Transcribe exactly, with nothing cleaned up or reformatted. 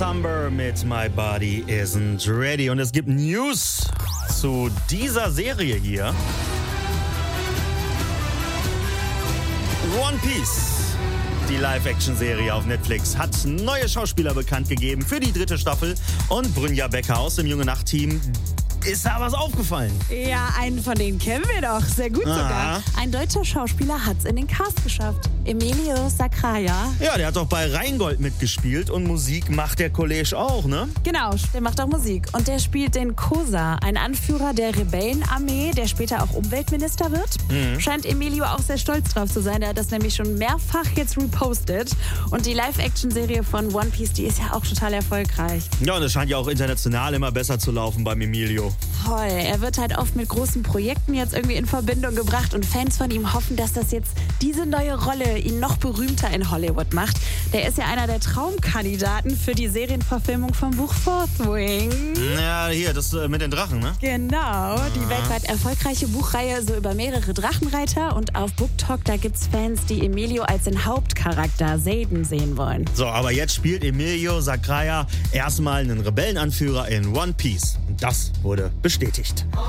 Summer mit My Body Isn't Ready. Und es gibt News zu dieser Serie hier. One Piece, die Live-Action-Serie auf Netflix, hat neue Schauspieler bekannt gegeben für die dritte Staffel. Und Brynja Becker aus dem Junge-Nacht-Team. Ist da was aufgefallen? Ja, einen von denen kennen wir doch. Sehr gut Aha. sogar. Ein deutscher Schauspieler hat's in den Cast geschafft. Emilio Sacraia. Ja, der hat doch bei Rheingold mitgespielt und Musik macht der Kollege auch, ne? Genau, der macht auch Musik. Und der spielt den Kosa, ein Anführer der Rebellenarmee, der später auch Umweltminister wird. Mhm. Scheint Emilio auch sehr stolz drauf zu sein. Er hat das nämlich schon mehrfach jetzt repostet. Und die Live-Action-Serie von One Piece, die ist ja auch total erfolgreich. Ja, und es scheint ja auch international immer besser zu laufen beim Emilio. Toll. Er wird halt oft mit großen Projekten jetzt irgendwie in Verbindung gebracht und Fans von ihm hoffen, dass das jetzt diese neue Rolle ihn noch berühmter in Hollywood macht. Der ist ja einer der Traumkandidaten für die Serienverfilmung vom Buch Fourth Wing. Ja, hier, das äh, mit den Drachen, ne? Genau, die weltweit erfolgreiche Buchreihe so über mehrere Drachenreiter. Und auf BookTok, da gibt's Fans, die Emilio als den Hauptcharakter Xaden sehen wollen. So, aber jetzt spielt Emilio Sacraia erstmal einen Rebellenanführer in One Piece. Das wurde bestätigt.